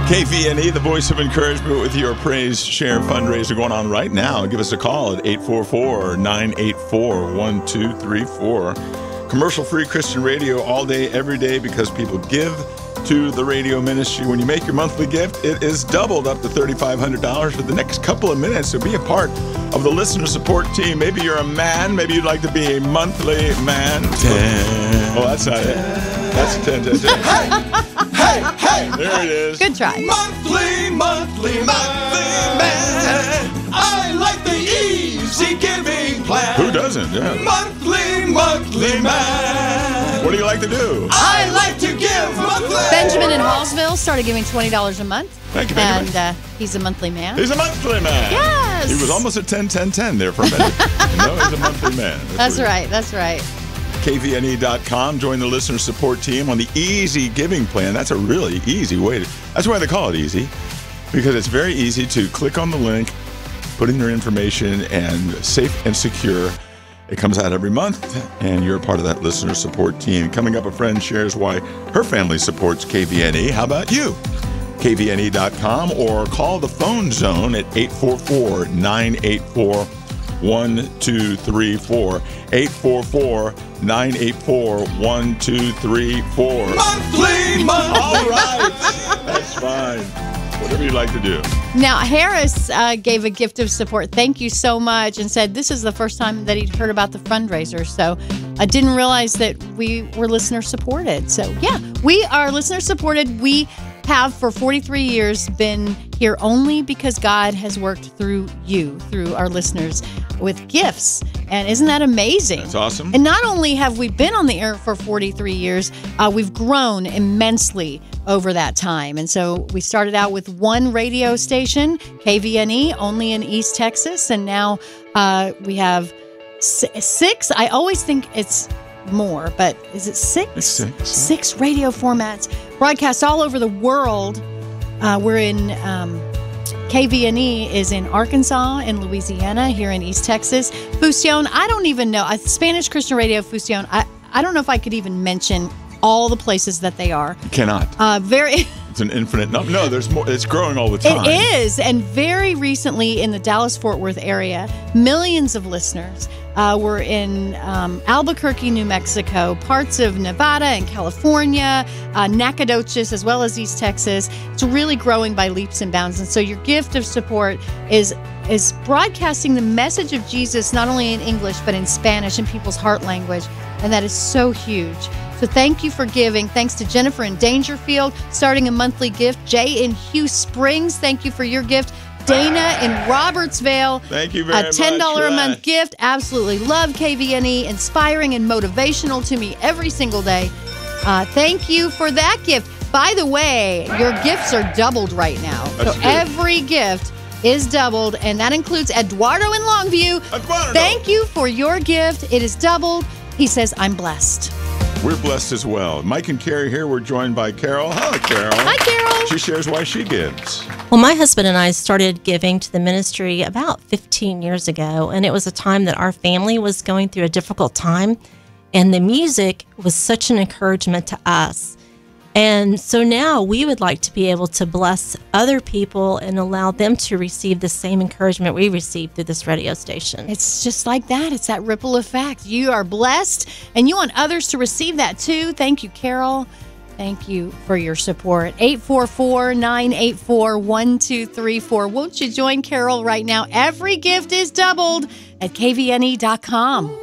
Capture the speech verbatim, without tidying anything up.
K V N E, the voice of encouragement with your Praise Share fundraiser going on right now. Give us a call at eight four four, nine eight four, one two three four. Commercial-free Christian radio all day, every day, because people give to the radio ministry. When you make your monthly gift, it is doubled up to three thousand five hundred dollars for the next couple of minutes. So be a part of the listener support team. Maybe you're a man. Maybe you'd like to be a monthly man. ten. Oh, that's not it. That's ten, ten, ten. Hey, hey, hey. There it is. Good try. Monthly, monthly, monthly man. I like the easy giving plan. Who doesn't? Yeah. Monthly, monthly man. What do you like to do? I like to give monthly. Benjamin in Hallsville started giving twenty dollars a month. Thank you, Benjamin. And uh, he's a monthly man. He's a monthly man. Yes. He was almost at ten, ten, ten there for a minute. No, he's a monthly man. That's, that's right. That's right. K V N E dot com. Join the listener support team on the easy giving plan. That's a really easy way to. That's why they call it easy, because it's very easy to click on the link, put in your information, and safe and secure. It comes out every month, and you're a part of that listener support team. Coming up, a friend shares why her family supports K V N E. How about you? K V N E dot com, or call the phone zone at eight four four, nine eight four, one two three four. eight four four, nine eight four, one two three four. Monthly, monthly. All right. That's fine. Whatever you'd like to do. Now, Harris uh, gave a gift of support. Thank you so much, and said this is the first time that he'd heard about the fundraiser. So I didn't realize that we were listener supported. So, yeah, we are listener supported. We have for forty-three years been here only because God has worked through you, through our listeners, with gifts. And isn't that amazing? That's awesome. And not only have we been on the air for forty-three years, uh, we've grown immensely over that time. And so we started out with one radio station, K V N E, only in East Texas. And now uh, we have six. I always think it's more, but is it six? It's six. Six radio formats, broadcast all over the world. Uh, we're in... Um, K V N E is in Arkansas, in Louisiana, here in East Texas. Fusión, I don't even know. Uh, Spanish Christian Radio, Fusión, I, I don't know if I could even mention all the places that they are. You cannot. Uh, very... It's an infinite number. No, there's more. It's growing all the time. It is. And very recently in the Dallas-Fort Worth area, millions of listeners. Uh, we're in um, Albuquerque, New Mexico, parts of Nevada and California, uh, Nacogdoches, as well as East Texas. It's really growing by leaps and bounds. And so your gift of support is is broadcasting the message of Jesus, not only in English, but in Spanish, in people's heart language. And that is so huge. So thank you for giving. Thanks to Jennifer in Dangerfield, starting a monthly gift. Jay in Hugh Springs, thank you for your gift. Dana in Robertsville. Thank you very much. A ten dollars a month gift. Absolutely love K V N E. Inspiring and motivational to me every single day. Uh, thank you for that gift. By the way, your gifts are doubled right now. That's so good. Every gift is doubled, and that includes Eduardo in Longview. Eduardo. Thank you for your gift. It is doubled. He says, I'm blessed. We're blessed as well. Mike and Carrie here. We're joined by Carol. Hello, Carol. Hi, Carol. She shares why she gives. Well, my husband and I started giving to the ministry about fifteen years ago, and it was a time that our family was going through a difficult time, and the music was such an encouragement to us. And so now we would like to be able to bless other people and allow them to receive the same encouragement we received through this radio station. It's just like that. It's that ripple effect. You are blessed, and you want others to receive that too. Thank you, Carol. Thank you for your support. eight four four, nine eight four, one two three four. Won't you join Carol right now? Every gift is doubled at K V N E dot com.